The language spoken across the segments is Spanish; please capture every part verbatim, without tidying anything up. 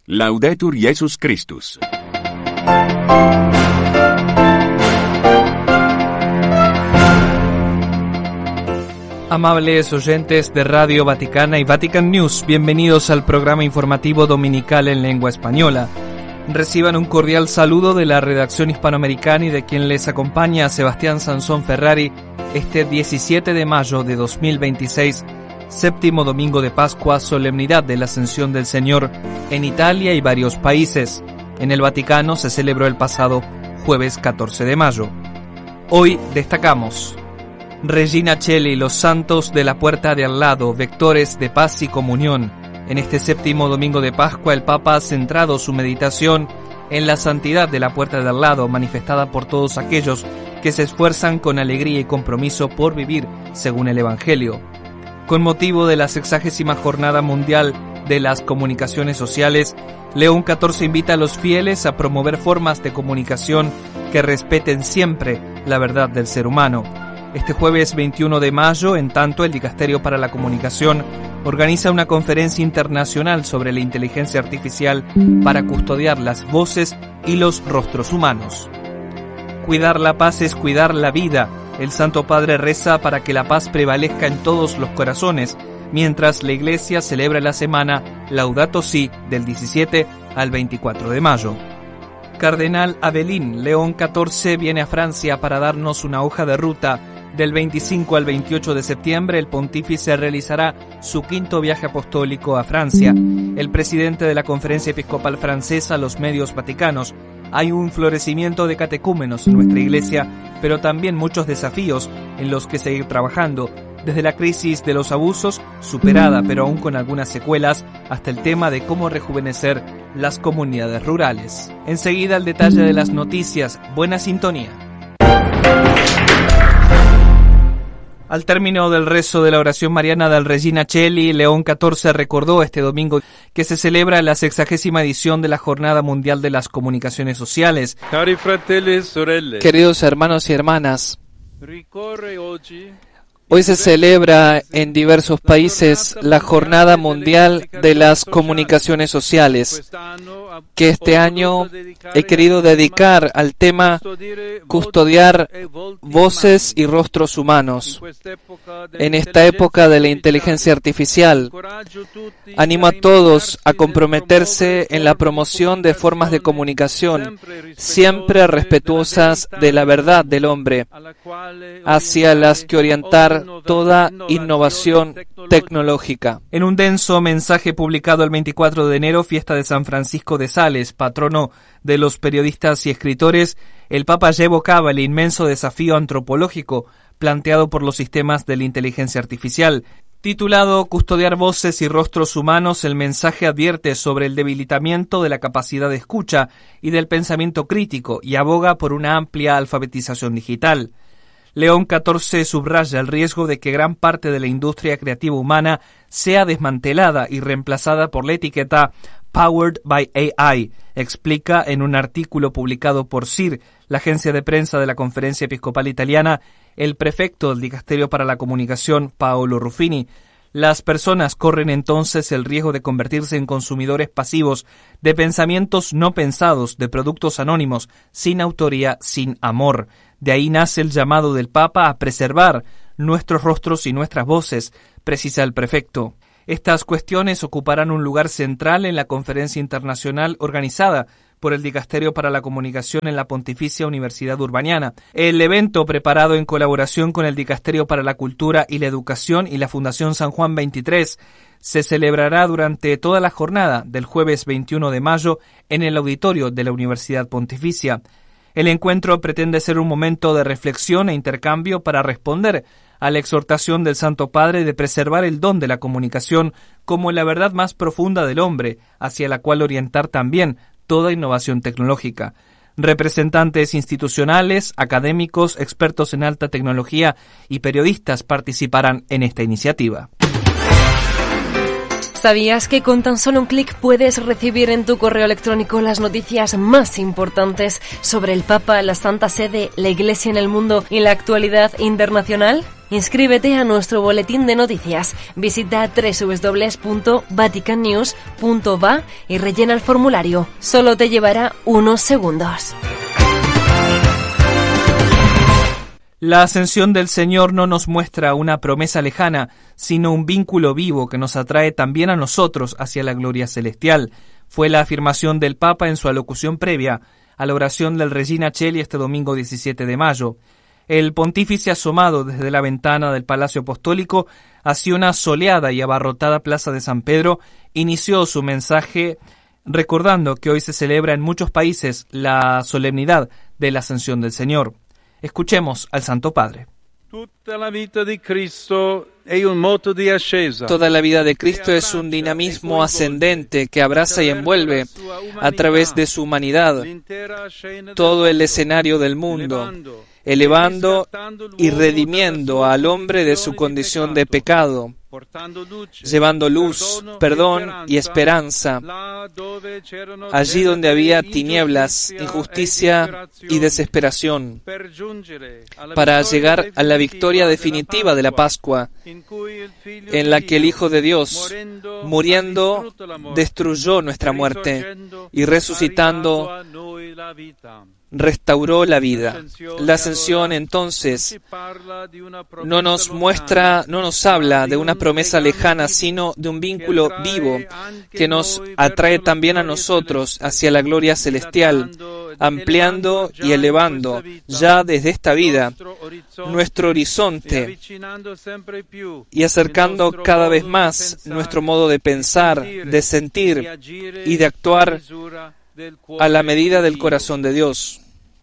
Laudetur Jesus Christus. Amables oyentes de Radio Vaticana y Vatican News, bienvenidos al programa informativo dominical en lengua española. Reciban un cordial saludo de la redacción hispanoamericana y de quien les acompaña, Sebastián Sansón Ferrari, este diecisiete de mayo de dos mil veintiséis, séptimo domingo de Pascua, solemnidad de la Ascensión del Señor en Italia y varios países. En el Vaticano se celebró el pasado jueves catorce de mayo. Hoy destacamos: Regina Coeli, los santos de la puerta de al lado, vectores de paz y comunión. En este séptimo domingo de Pascua, el Papa ha centrado su meditación en la santidad de la puerta de al lado, manifestada por todos aquellos que se esfuerzan con alegría y compromiso por vivir según el Evangelio. Con motivo de la sexagésima Jornada Mundial de las Comunicaciones Sociales, León catorce invita a los fieles a promover formas de comunicación que respeten siempre la verdad del ser humano. Este jueves veintiuno de mayo, en tanto, el Dicasterio para la Comunicación organiza una conferencia internacional sobre la inteligencia artificial para custodiar las voces y los rostros humanos. Cuidar la paz es cuidar la vida. El Santo Padre reza para que la paz prevalezca en todos los corazones, mientras la Iglesia celebra la semana Laudato Si del diecisiete al veinticuatro de mayo. Cardenal Avelin, León catorce viene a Francia para darnos una hoja de ruta. Del veinticinco al veintiocho de septiembre, el pontífice realizará su quinto viaje apostólico a Francia. El presidente de la Conferencia Episcopal Francesa, los medios vaticanos: hay un florecimiento de catecúmenos en nuestra iglesia, pero también muchos desafíos en los que seguir trabajando, desde la crisis de los abusos, superada pero aún con algunas secuelas, hasta el tema de cómo rejuvenecer las comunidades rurales. Enseguida el detalle de las noticias. Buena sintonía. Al término del rezo de la oración mariana del Regina Coeli, León catorce recordó este domingo que se celebra la sexagésima edición de la Jornada Mundial de las Comunicaciones Sociales. Cari fratelli e sorelle. Queridos hermanos y hermanas, hoy se celebra en diversos países la Jornada Mundial de las Comunicaciones Sociales, que este año he querido dedicar al tema custodiar voces y rostros humanos. En esta época de la inteligencia artificial, animo a todos a comprometerse en la promoción de formas de comunicación siempre respetuosas de la verdad del hombre, hacia las que orientar toda innovación tecnológica. En un denso mensaje publicado el veinticuatro de enero, fiesta de San Francisco de Sales, patrono de los periodistas y escritores, el Papa ya evocaba el inmenso desafío antropológico planteado por los sistemas de la inteligencia artificial. Titulado Custodiar voces y rostros humanos, el mensaje advierte sobre el debilitamiento de la capacidad de escucha y del pensamiento crítico y aboga por una amplia alfabetización digital. León catorce subraya el riesgo de que gran parte de la industria creativa humana sea desmantelada y reemplazada por la etiqueta Powered by A I, explica en un artículo publicado por C I R, la agencia de prensa de la Conferencia Episcopal Italiana, el prefecto del Dicasterio para la Comunicación, Paolo Ruffini. Las personas corren entonces el riesgo de convertirse en consumidores pasivos de pensamientos no pensados, de productos anónimos, sin autoría, sin amor. De ahí nace el llamado del Papa a preservar nuestros rostros y nuestras voces, precisa el prefecto. Estas cuestiones ocuparán un lugar central en la conferencia internacional organizada por el Dicasterio para la Comunicación en la Pontificia Universidad Urbaniana. El evento, preparado en colaboración con el Dicasterio para la Cultura y la Educación y la Fundación San Juan veintitrés, se celebrará durante toda la jornada del jueves veintiuno de mayo en el auditorio de la Universidad Pontificia. El encuentro pretende ser un momento de reflexión e intercambio para responder a la exhortación del Santo Padre de preservar el don de la comunicación como la verdad más profunda del hombre, hacia la cual orientar también toda innovación tecnológica. Representantes institucionales, académicos, expertos en alta tecnología y periodistas participarán en esta iniciativa. ¿Sabías que con tan solo un clic puedes recibir en tu correo electrónico las noticias más importantes sobre el Papa, la Santa Sede, la Iglesia en el mundo y la actualidad internacional? Inscríbete a nuestro boletín de noticias. Visita doble u doble u doble u punto vatican news punto va y rellena el formulario. Solo te llevará unos segundos. La ascensión del Señor no nos muestra una promesa lejana, sino un vínculo vivo que nos atrae también a nosotros hacia la gloria celestial. Fue la afirmación del Papa en su alocución previa a la oración del Regina Coeli este domingo diecisiete de mayo. El pontífice, asomado desde la ventana del Palacio Apostólico hacia una soleada y abarrotada plaza de San Pedro, inició su mensaje recordando que hoy se celebra en muchos países la solemnidad de la Ascensión del Señor. Escuchemos al Santo Padre. Toda la vida de Cristo es un moto de ascesa. Toda la vida de Cristo es un dinamismo ascendente que abraza y envuelve a través de su humanidad todo el escenario del mundo, elevando y redimiendo al hombre de su condición de pecado, llevando luz, perdón y esperanza allí donde había tinieblas, injusticia y desesperación, para llegar a la victoria definitiva de la Pascua, en la que el Hijo de Dios, muriendo, destruyó nuestra muerte y resucitando, restauró la vida. La ascensión, entonces, no nos muestra, no nos habla de una promesa lejana, sino de un vínculo vivo que nos atrae también a nosotros hacia la gloria celestial, ampliando y elevando ya desde esta vida nuestro horizonte y acercando cada vez más nuestro modo de pensar, de sentir y de actuar a la medida del corazón de Dios.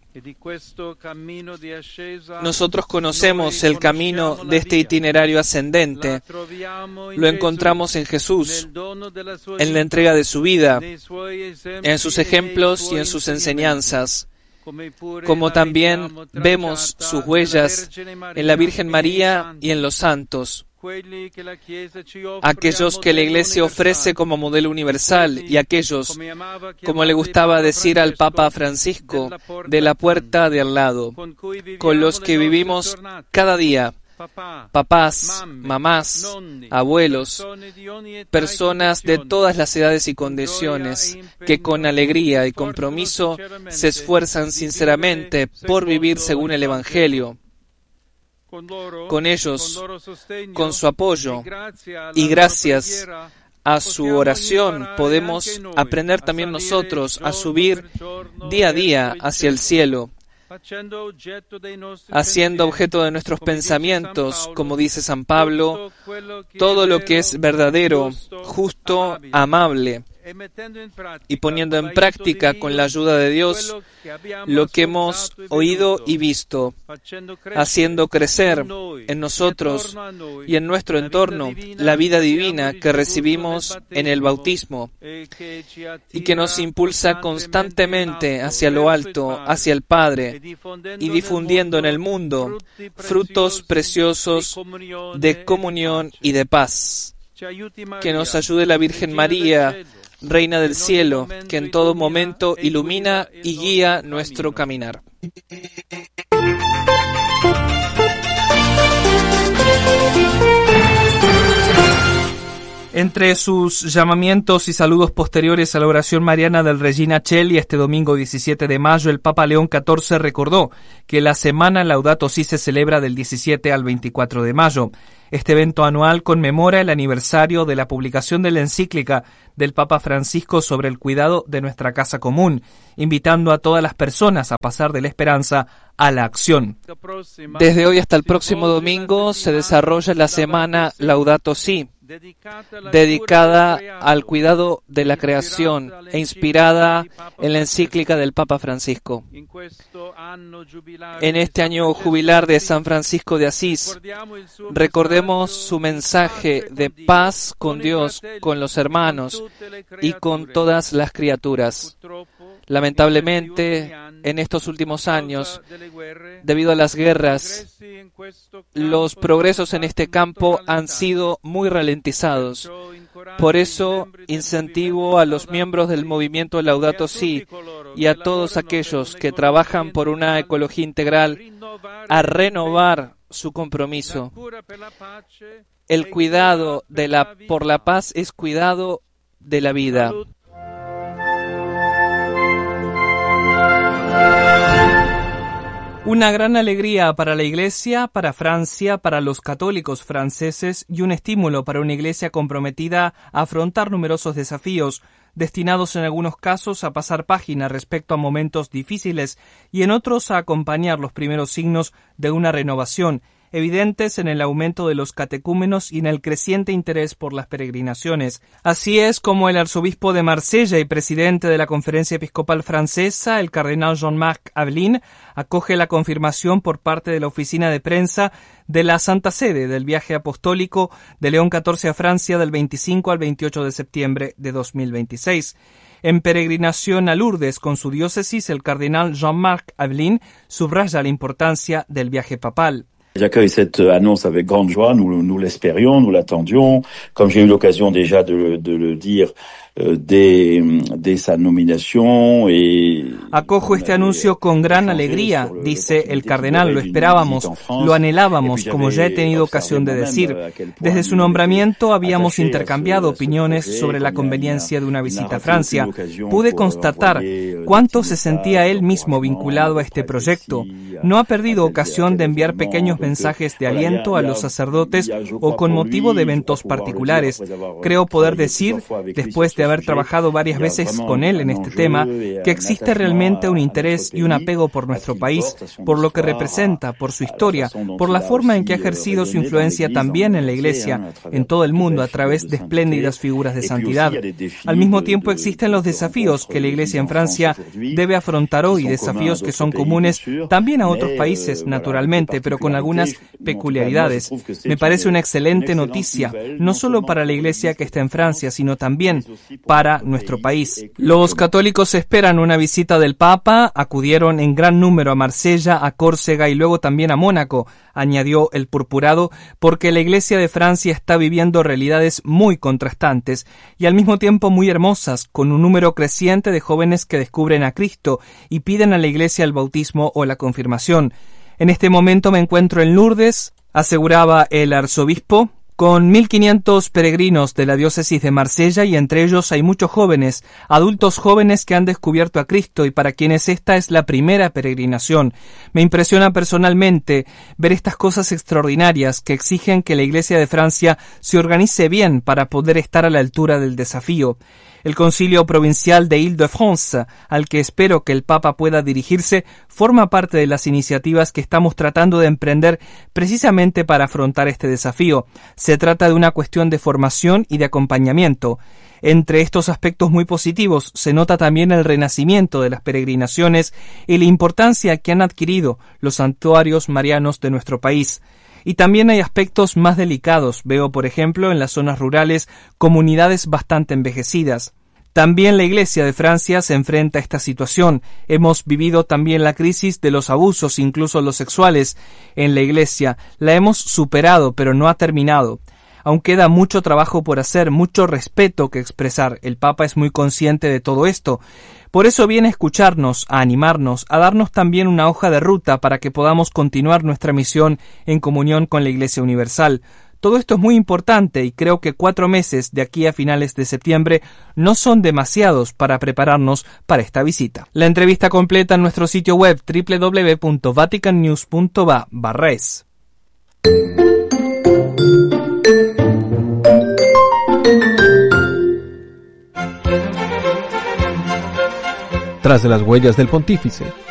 Nosotros conocemos el camino de este itinerario ascendente. Lo encontramos en Jesús, en la entrega de su vida, en sus ejemplos y en sus enseñanzas, como también vemos sus huellas en la Virgen María y en los santos, aquellos que la Iglesia ofrece como modelo universal y aquellos, como le gustaba decir al Papa Francisco, de la puerta de al lado, con los que vivimos cada día, papás, mamás, abuelos, personas de todas las edades y condiciones que con alegría y compromiso se esfuerzan sinceramente por vivir según el Evangelio. Con ellos, con su apoyo y gracias a su oración, podemos aprender también nosotros a subir día a día hacia el cielo, haciendo objeto de nuestros pensamientos, como dice San Pablo, todo lo que es verdadero, justo, amable, y poniendo en práctica con la ayuda de Dios lo que hemos oído y visto, haciendo crecer en nosotros y en nuestro entorno la vida divina que recibimos en el bautismo y que nos impulsa constantemente hacia lo alto, hacia el Padre, y difundiendo en el mundo frutos preciosos de comunión y de paz. Que nos ayude la Virgen María, Reina del Cielo, que en todo momento ilumina y guía nuestro caminar. Entre sus llamamientos y saludos posteriores a la oración mariana del Regina Coeli este domingo diecisiete de mayo, el Papa León catorce recordó que la semana Laudato Si se celebra del diecisiete al veinticuatro de mayo. Este evento anual conmemora el aniversario de la publicación de la encíclica del Papa Francisco sobre el cuidado de nuestra casa común, invitando a todas las personas a pasar de la esperanza a la acción. Desde hoy hasta el próximo domingo se desarrolla la semana Laudato Si, dedicada al cuidado de la creación e inspirada en la encíclica del Papa Francisco. En este año jubilar de San Francisco de Asís, recordemos su mensaje de paz con Dios, con los hermanos y con todas las criaturas. Lamentablemente, en estos últimos años, debido a las guerras, los progresos en este campo han sido muy ralentizados, Por eso incentivo a los miembros del movimiento Laudato Si y a todos aquellos que trabajan por una ecología integral a renovar su compromiso. El cuidado de la, por la paz es cuidado de la vida. Una gran alegría para la Iglesia, para Francia, para los católicos franceses y un estímulo para una Iglesia comprometida a afrontar numerosos desafíos, destinados en algunos casos a pasar página respecto a momentos difíciles y en otros a acompañar los primeros signos de una renovación, evidentes en el aumento de los catecúmenos y en el creciente interés por las peregrinaciones. Así es como el arzobispo de Marsella y presidente de la Conferencia Episcopal Francesa, el cardenal Jean-Marc Aveline, acoge la confirmación por parte de la oficina de prensa de la Santa Sede del viaje apostólico de León catorce a Francia del veinticinco al veintiocho de septiembre de dos mil veintiséis. En peregrinación a Lourdes con su diócesis, el cardenal Jean-Marc Aveline subraya la importancia del viaje papal. J'accueille cette annonce avec grande joie, nous, nous l'espérions, nous l'attendions, comme j'ai eu l'occasion déjà de, de le dire euh, dès, dès sa nominación. Et Acojo este anuncio con gran alegría, dice el cardenal, lo esperábamos, lo anhelábamos, como ya he tenido ocasión de decir. Desde su nombramiento habíamos intercambiado opiniones sobre la conveniencia de una visita a Francia. Pude constatar cuánto se sentía él mismo vinculado a este proyecto. No ha perdido ocasión de enviar pequeños mensajes de aliento a los sacerdotes o con motivo de eventos particulares. Creo poder decir, después de haber trabajado varias veces con él en este tema, que existe realmente un interés y un apego por nuestro país, por lo que representa, por su historia, por la forma en que ha ejercido su influencia también en la Iglesia, en todo el mundo, a través de espléndidas figuras de santidad. Al mismo tiempo existen los desafíos que la Iglesia en Francia debe afrontar hoy, desafíos que son comunes también a otros países, naturalmente, pero con algunas peculiaridades. Me parece una excelente noticia, no solo para la Iglesia que está en Francia, sino también para nuestro país. Los católicos esperan una visita del Papa, acudieron en gran número a Marsella, a Córcega y luego también a Mónaco, añadió el purpurado, porque la Iglesia de Francia está viviendo realidades muy contrastantes y al mismo tiempo muy hermosas, con un número creciente de jóvenes que descubren a Cristo y piden a la Iglesia el bautismo o la confirmación. En este momento me encuentro en Lourdes, aseguraba el arzobispo, con mil quinientos peregrinos de la diócesis de Marsella y entre ellos hay muchos jóvenes, adultos jóvenes que han descubierto a Cristo y para quienes esta es la primera peregrinación. Me impresiona personalmente ver estas cosas extraordinarias que exigen que la Iglesia de Francia se organice bien para poder estar a la altura del desafío. El Concilio Provincial de Île-de-France, al que espero que el Papa pueda dirigirse, forma parte de las iniciativas que estamos tratando de emprender precisamente para afrontar este desafío. Se trata de una cuestión de formación y de acompañamiento. Entre estos aspectos muy positivos se nota también el renacimiento de las peregrinaciones y la importancia que han adquirido los santuarios marianos de nuestro país. Y también hay aspectos más delicados. Veo, por ejemplo, en las zonas rurales, comunidades bastante envejecidas. También la Iglesia de Francia se enfrenta a esta situación. Hemos vivido también la crisis de los abusos, incluso los sexuales, en la Iglesia. La hemos superado, pero no ha terminado. Aún queda mucho trabajo por hacer, mucho respeto que expresar. El Papa es muy consciente de todo esto. Por eso viene a escucharnos, a animarnos, a darnos también una hoja de ruta para que podamos continuar nuestra misión en comunión con la Iglesia Universal. Todo esto es muy importante y creo que cuatro meses de aquí a finales de septiembre no son demasiados para prepararnos para esta visita. La entrevista completa en nuestro sitio web doble u doble u doble u punto vatican news punto va barra es. Tras de las huellas del pontífice,